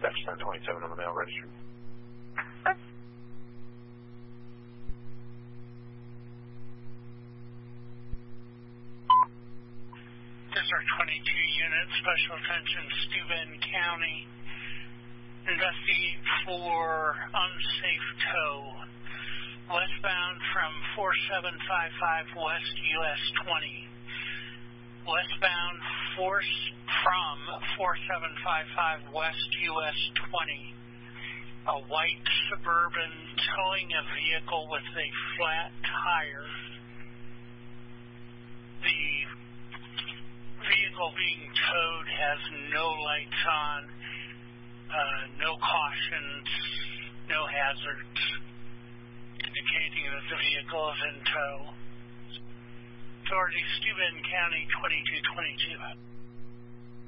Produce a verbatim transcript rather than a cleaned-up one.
dispatch ten twenty-seven on the mail registry. This is our twenty-two unit, special attention, Steuben County. Investigate for unsafe tow. Westbound from four seven five five West U S twenty. Westbound force from four seven five five West U S twenty. A white Suburban towing a vehicle with a flat tire. The vehicle being towed has no lights on, uh, no cautions, no hazards, indicating that the vehicle is in tow. Authority, Steuben County, twenty-two twenty-two.